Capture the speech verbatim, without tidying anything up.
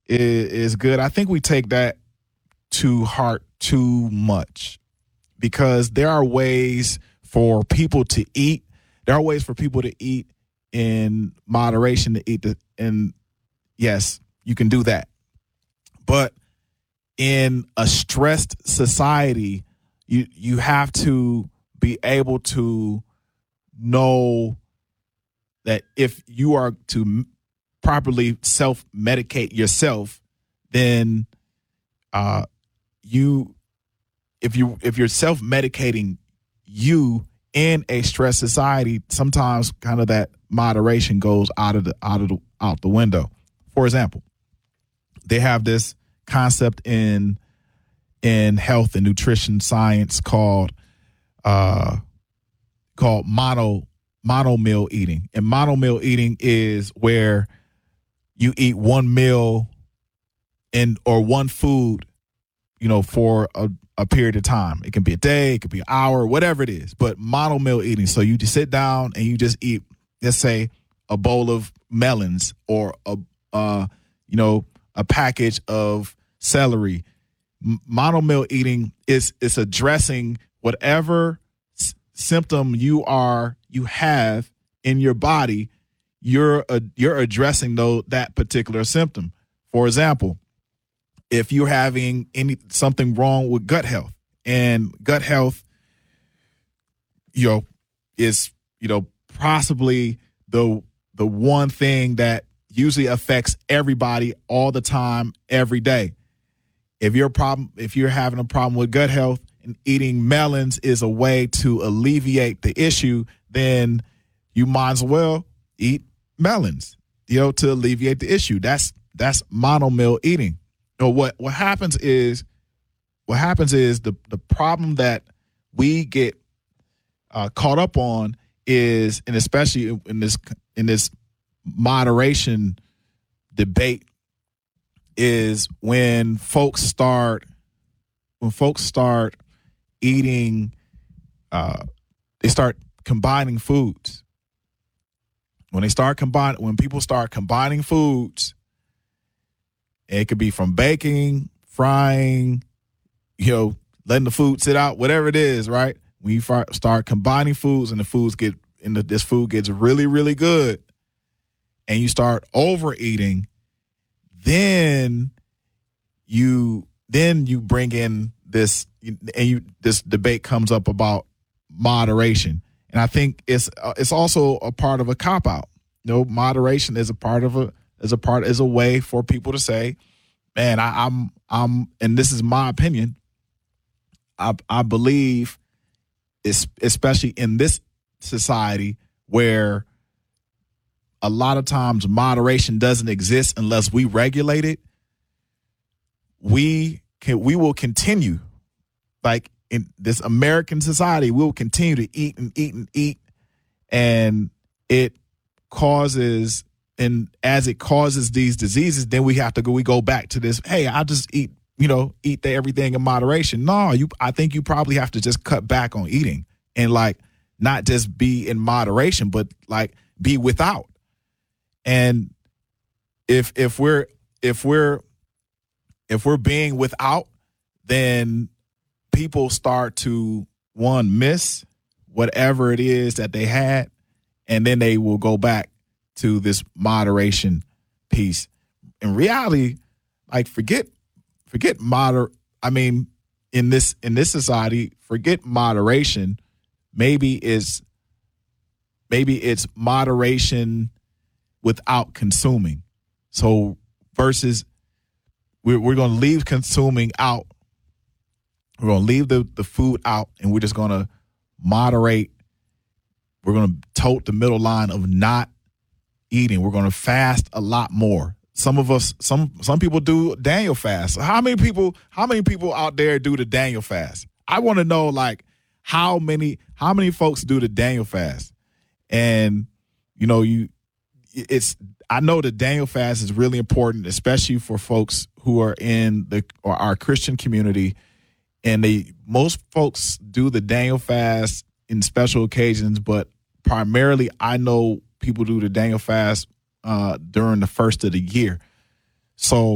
is, is good. I think we take that to heart too much because there are ways for people to eat. There are ways for people to eat in moderation, to eat the, and yes, you can do that. But in a stressed society, you you have to be able to know that if you are to m- properly self-medicate yourself, then uh, you if you if you're self-medicating you in a stressed society, sometimes kind of that moderation goes out of the out of the out the window. For example, they have this concept in in health and nutrition science called uh, called mono mono meal eating. And mono meal eating is where you eat one meal in or one food, you know, for a, a period of time. It can be a day, it could be an hour, whatever it is. But mono meal eating, so you just sit down and you just eat, let's say, a bowl of melons or a uh, you know, a package of celery. M- mono meal eating is is addressing whatever s- symptom you are you have in your body. You're uh, you're addressing though that particular symptom. For example, if you're having any something wrong with gut health, and gut health, you know, is you know possibly the the one thing that usually affects everybody all the time, every day. If you're a problem, if you're having a problem with gut health and eating melons is a way to alleviate the issue, then you might as well eat melons, you know, to alleviate the issue. That's that's mono meal eating. You know, what what happens is what happens is the the problem that we get uh, caught up on is, and especially in this in this moderation debate, is when folks start when folks start eating, uh, they start combining foods. When they start combine, when people start combining foods, it could be from baking, frying, you know, letting the food sit out, whatever it is, right? When you far, start combining foods and the foods get, and the, this food gets really, really good, and you start overeating, then you then you bring in this, and you this debate comes up about moderation, and I think it's uh, it's also a part of a cop out. You know, moderation is a part of a is a part is a way for people to say, man, I, I'm I'm, and this is my opinion. I I believe, it's, especially in this society where a lot of times moderation doesn't exist unless we regulate it. We can, we will continue, like in this American society, we will continue to eat and eat and eat. And it causes, and as it causes these diseases, then we have to go, we go back to this, hey, I just eat, you know, eat the, everything in moderation. No, you, I think you probably have to just cut back on eating and like not just be in moderation, but like be without. And if if we're if we're if we're being without, then people start to, one, miss whatever it is that they had, and then they will go back to this moderation piece. In reality, like forget forget moder I mean, in this in this society, forget moderation. Maybe it's maybe it's moderation without consuming. So versus we're, we're going to leave consuming out. We're going to leave the, the food out, and we're just going to moderate. We're going to tote the middle line of not eating. We're going to fast a lot more. Some of us, some some people do Daniel fast. How many people, how many people out there do the Daniel fast? I want to know, like, how many, how many folks do the Daniel fast? And, you know, you, it's, I know the Daniel fast is really important, especially for folks who are in the, or our Christian community. And they, most folks do the Daniel fast in special occasions, but primarily I know people do the Daniel fast uh, during the first of the year. So